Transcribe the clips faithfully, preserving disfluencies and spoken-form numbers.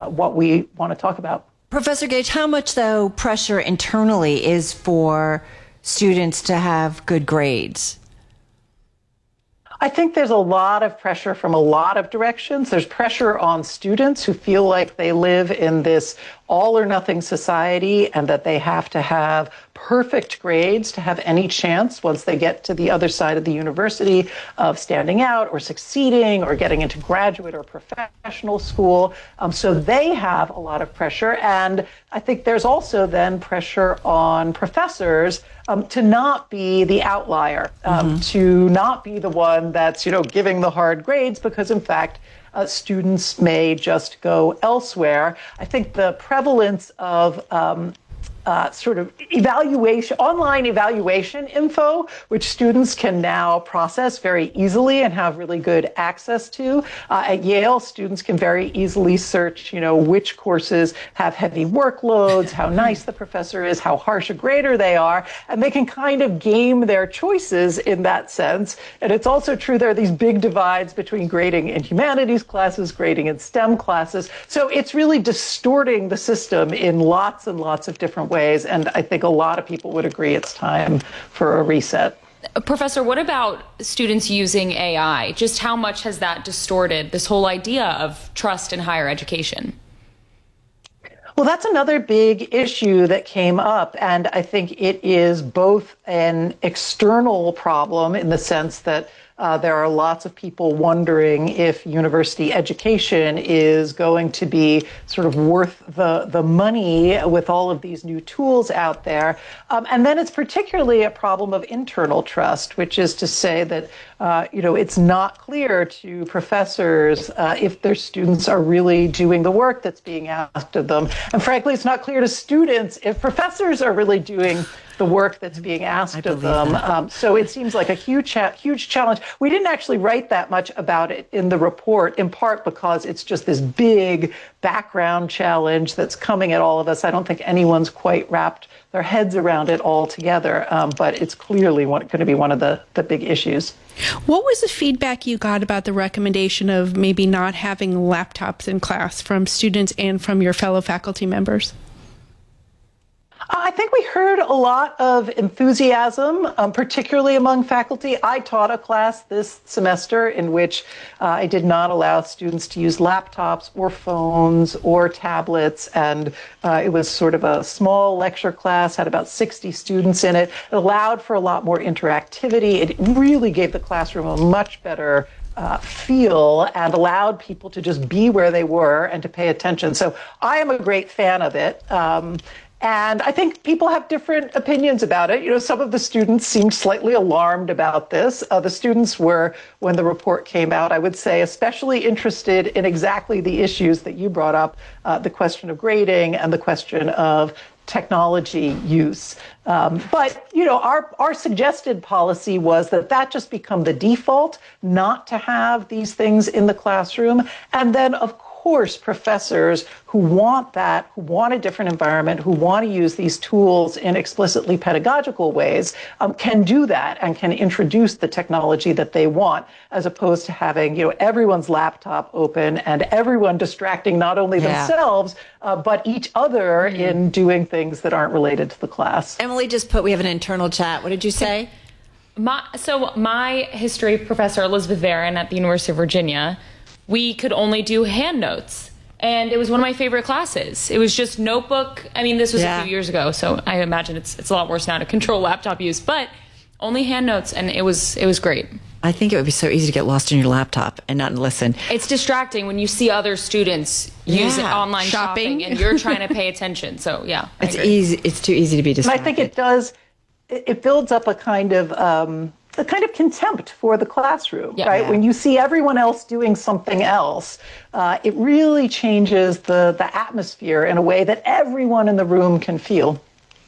what we want to talk about. Professor Gage, how much, though, pressure internally is for students to have good grades? I think there's a lot of pressure from a lot of directions. There's pressure on students who feel like they live in this all or nothing society and that they have to have perfect grades to have any chance once they get to the other side of the university of standing out or succeeding or getting into graduate or professional school. Um, so they have a lot of pressure. And I think there's also then pressure on professors um, to not be the outlier, um, mm-hmm. to not be the one that's, you know, giving the hard grades because, in fact, Uh, students may just go elsewhere. I think the prevalence of um, uh, sort of evaluation, online evaluation info, which students can now process very easily and have really good access to. Uh, at Yale, students can very easily search, you know, which courses have heavy workloads, how nice the professor is, how harsh a grader they are, and they can kind of game their choices in that sense. And it's also true there are these big divides between grading in humanities classes, grading in STEM classes. So it's really distorting the system in lots and lots of different ways. And I think a lot of people would agree it's time for a reset. Professor, what about students using A I? Just how much has that distorted this whole idea of trust in higher education? Well, that's another big issue that came up, and I think it is both an external problem in the sense that uh, there are lots of people wondering if university education is going to be sort of worth the, the money with all of these new tools out there. Um, and then it's particularly a problem of internal trust, which is to say that, uh, you know, it's not clear to professors uh, if their students are really doing the work that's being asked of them. And frankly, it's not clear to students if professors are really doing the work that's being asked of them. Um, so it seems like a huge, cha- huge challenge. We didn't actually write that much about it in the report, in part because it's just this big background challenge that's coming at all of us. I don't think anyone's quite wrapped their heads around it all together, um, but it's clearly one, going to be one of the, the big issues. What was the feedback you got about the recommendation of maybe not having laptops in class from students and from your fellow faculty members? I think we heard a lot of enthusiasm, um, particularly among faculty. I taught a class this semester in which uh, I did not allow students to use laptops or phones or tablets, and uh, it was sort of a small lecture class, had about sixty students in it. It allowed for a lot more interactivity. It really gave the classroom a much better Uh, feel and allowed people to just be where they were and to pay attention. So I am a great fan of it. Um, and I think people have different opinions about it. You know, some of the students seemed slightly alarmed about this. Uh, the students were, when the report came out, I would say, especially interested in exactly the issues that you brought up, uh, the question of grading and the question of technology use. Um, but, you know, our, our suggested policy was that that just become the default, not to have these things in the classroom. And then, of course, professors who want that, who want a different environment, who want to use these tools in explicitly pedagogical ways, um, can do that and can introduce the technology that they want, as opposed to having, you know, everyone's laptop open and everyone distracting not only yeah. themselves, uh, but each other mm-hmm. in doing things that aren't related to the class. Emily just put, we have an internal chat. What did you say? My, so my history professor, Elizabeth Varon at the University of Virginia, we could only do hand notes. And it was one of my favorite classes. It was just notebook. I mean, this was yeah. a few years ago, so I imagine it's it's a lot worse now to control laptop use, but only hand notes, and it was it was great. I think it would be so easy to get lost in your laptop and not listen. It's distracting when you see other students yeah. use online shopping. shopping and you're trying to pay attention. So yeah, I it's agree. easy. It's too easy to be distracted. And I think it does. It builds up a kind of um, a kind of contempt for the classroom, yeah. right? Yeah. When you see everyone else doing something else, uh, it really changes the the atmosphere in a way that everyone in the room can feel.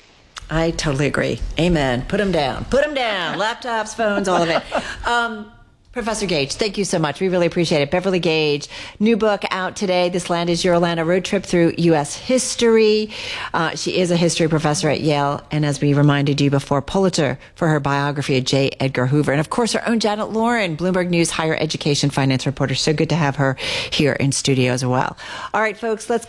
I totally agree. Amen. Put them down. Put them down. Laptops, phones, all of it. Um, Professor Gage, thank you so much. We really appreciate it. Beverly Gage, new book out today, This Land is Your Land, a road trip through U S history. Uh, she is a history professor at Yale, and as we reminded you before, Pulitzer for her biography of J. Edgar Hoover. And of course, our own Janet Lauren, Bloomberg News higher education finance reporter. So good to have her here in studio as well. All right, folks, let's